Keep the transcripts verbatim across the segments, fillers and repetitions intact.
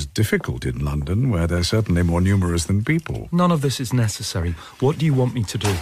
is difficult in London, where they're certainly more numerous than people. None of this is necessary. What do you want me to do?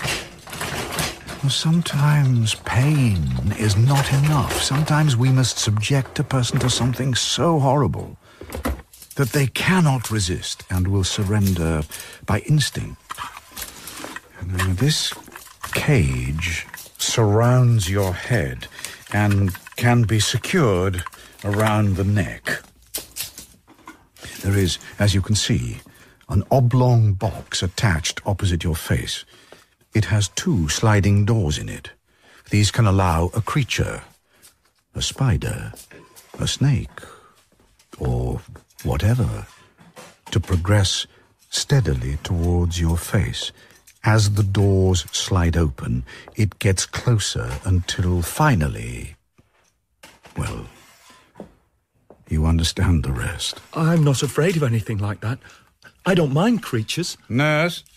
Sometimes pain is not enough. Sometimes we must subject a person to something so horrible that they cannot resist and will surrender by instinct. Now, this cage surrounds your head and can be secured around the neck. There is, as you can see, an oblong box attached opposite your face. It has two sliding doors in it. These can allow a creature, a spider, a snake, or whatever, to progress steadily towards your face. As the doors slide open, it gets closer until finally, well, you understand the rest. I'm not afraid of anything like that. I don't mind creatures. Nurse?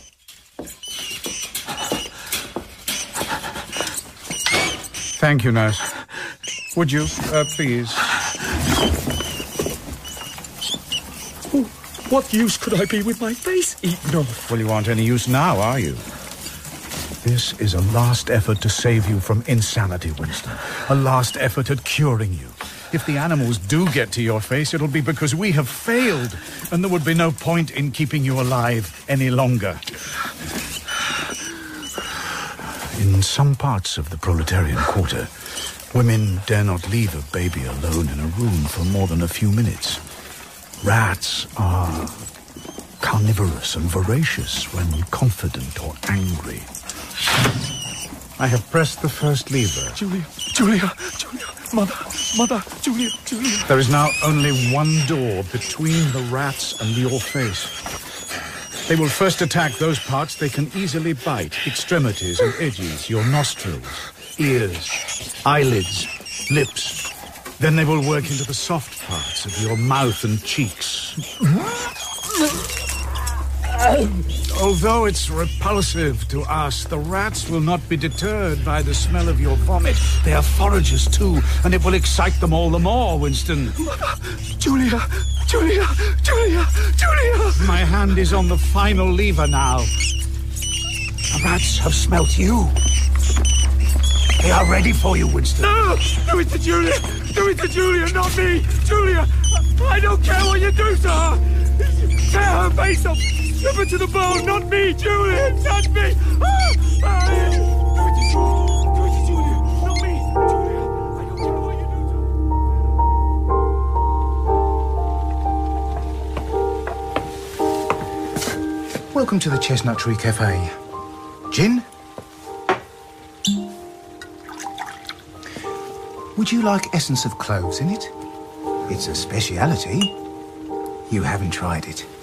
Thank you, nurse. Would you, uh, please? Oh, what use could I be with my face eaten off? Well, you aren't any use now, are you? This is a last effort to save you from insanity, Winston. A last effort at curing you. If the animals do get to your face, it'll be because we have failed, and there would be no point in keeping you alive any longer. In some parts of the proletarian quarter, women dare not leave a baby alone in a room for more than a few minutes. Rats are carnivorous and voracious when confident or angry. I have pressed the first lever. Julia, Julia, Julia, Mother, Mother, Julia, Julia. There is now only one door between the rats and your face. They will first attack those parts they can easily bite, extremities and edges, your nostrils, ears, eyelids, lips. Then they will work into the soft parts of your mouth and cheeks. Although it's repulsive to us, the rats will not be deterred by the smell of your vomit. They are foragers too, and it will excite them all the more, Winston. Mother, Julia, Julia, Julia, Julia! My hand is on the final lever now. The rats have smelt you. They are ready for you, Winston. No! Do it to Julia! Do it to Julia, not me! Julia! I don't care what you do to her! Tear her face off! Strip her to the bone, not me! Julia! Touch me! Ah! Ah! Do it to Julia! Do it to Julia! Not me! Julia! I don't care what you do to her! Welcome to the Chestnut Tree Cafe. Gin? Would you like essence of cloves in it? It's a speciality. You haven't tried it.